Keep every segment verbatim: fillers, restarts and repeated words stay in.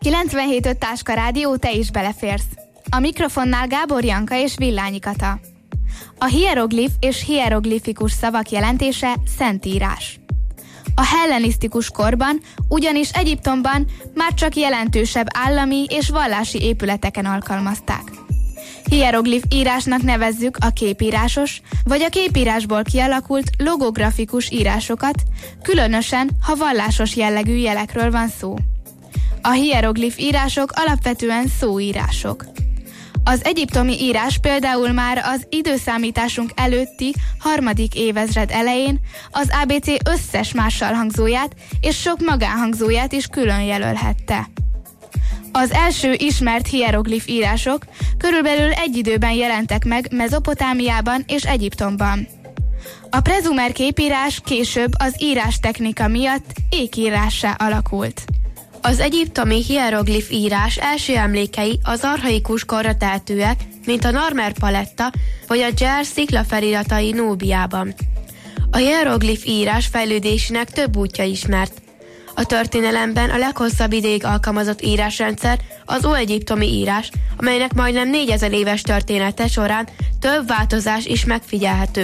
kilencvenhét öt Táska Rádió, te is beleférsz. A mikrofonnál Gábor Janka és Villányi Kata. A hieroglif és hieroglifikus szavak jelentése szentírás. A hellenisztikus korban, ugyanis Egyiptomban már csak jelentősebb állami és vallási épületeken alkalmazták. Hieroglif írásnak nevezzük a képírásos, vagy a képírásból kialakult logografikus írásokat, különösen, ha vallásos jellegű jelekről van szó. A hieroglif írások alapvetően szóírások. Az egyiptomi írás például már az időszámításunk előtti harmadik évezred elején az á bé cé összes mássalhangzóját és sok magánhangzóját is külön jelölhette. Az első ismert hieroglif írások körülbelül egy időben jelentek meg Mezopotámiában és Egyiptomban. A prezumer képírás később az írástechnika miatt ékírássá alakult. Az egyiptomi hieroglif írás első emlékei az archaikus korra tehetőek, mint a Narmer paletta vagy a Djer szikla feliratai Núbiában. A hieroglif írás fejlődésének több útja ismert. A történelemben a leghosszabb ideig alkalmazott írásrendszer az óegyiptomi írás, amelynek majdnem négyezer éves története során több változás is megfigyelhető.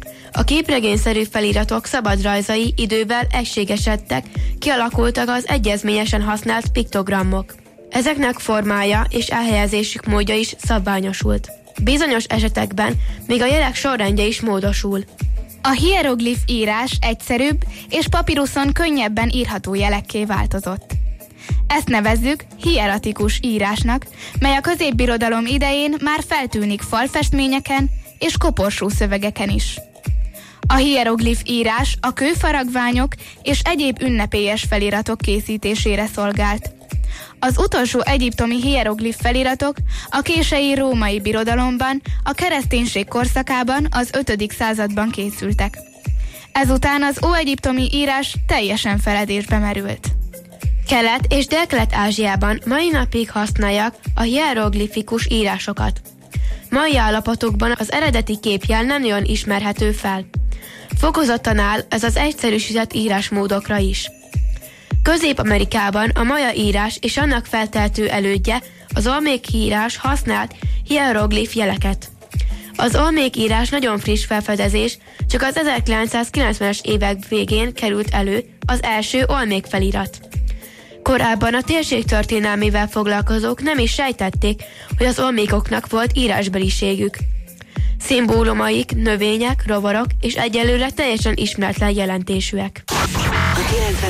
A képregényszerű feliratok szabadrajzai idővel egységesedtek, kialakultak az egyezményesen használt piktogramok. Ezeknek formája és elhelyezésük módja is szabványosult. Bizonyos esetekben még a jelek sorrendje is módosul. A hieroglif írás egyszerűbb és papiruszon könnyebben írható jelekké változott. Ezt nevezzük hieratikus írásnak, mely a középbirodalom idején már feltűnik falfestményeken és koporsó szövegeken is. A hieroglif írás a kőfaragványok és egyéb ünnepélyes feliratok készítésére szolgált. Az utolsó egyiptomi hieroglif feliratok a kései római birodalomban, a kereszténység korszakában az ötödik században készültek. Ezután az óegyiptomi írás teljesen feledésbe merült. Kelet- és Délkelet-Ázsiában mai napig használják a hieroglifikus írásokat. Mai állapotukban az eredeti képjel nem nagyon ismerhető fel. Fokozottan áll ez az egyszerűsített írásmódokra is. Közép-Amerikában a maja írás és annak feltehető elődje, az olmék írás használt hieroglif jeleket. Az olmék írás nagyon friss felfedezés, csak az ezerkilencszázkilencvenes évek végén került elő az első olmék felirat. Korábban a térség történelmével foglalkozók nem is sejtették, hogy az olmékoknak volt írásbeliségük. Szimbólumaik, növények, rovarok és egyelőre teljesen ismeretlen jelentésűek.